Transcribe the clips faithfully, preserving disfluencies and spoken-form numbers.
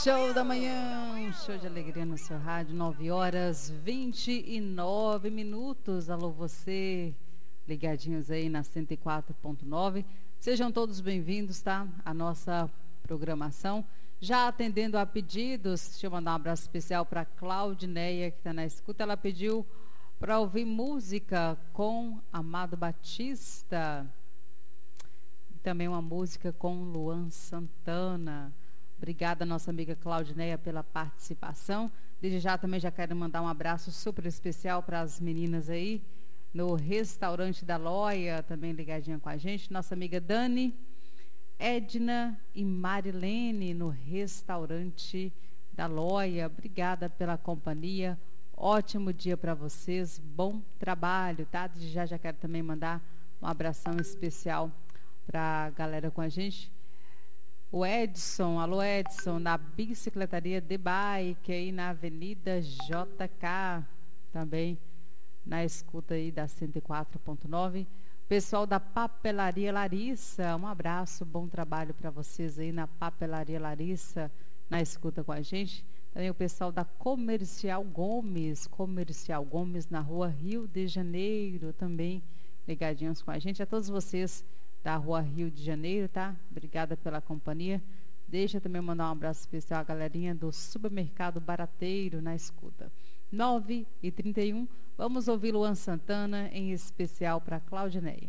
Show da manhã, show de alegria no seu rádio, nove horas vinte e nove minutos. Alô você, ligadinhos aí na cento e quatro ponto nove. Sejam todos bem-vindos, tá? A nossa programação. Já atendendo a pedidos, deixa eu mandar um abraço especial para Claudineia, que está na escuta. Ela pediu para ouvir música com Amado Batista. E também uma música com Luan Santana. Obrigada, nossa amiga Claudineia, pela participação. Desde já também já quero mandar um abraço super especial para as meninas aí no restaurante da Loia, também ligadinha com a gente. Nossa amiga Dani, Edna e Marilene no restaurante da Loia. Obrigada pela companhia. Ótimo dia para vocês. Bom trabalho, tá? Desde já já quero também mandar um abração especial para a galera com a gente. O Edson, alô Edson, na bicicletaria de Bike, aí na Avenida J K, também na escuta aí da cento e quatro ponto nove. Pessoal da Papelaria Larissa, um abraço, bom trabalho para vocês aí na Papelaria Larissa, na escuta com a gente. Também o pessoal da Comercial Gomes, Comercial Gomes na rua Rio de Janeiro, também ligadinhos com a gente. A todos vocês da Rua Rio de Janeiro, tá? Obrigada pela companhia. Deixa eu também mandar um abraço especial à galerinha do Supermercado Barateiro na escuta. nove e trinta e um, vamos ouvir Luan Santana, em especial para Claudineia.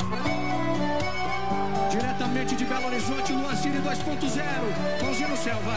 Diretamente de Belo Horizonte, Luancine dois ponto zero, Mãozinha no céu, vai.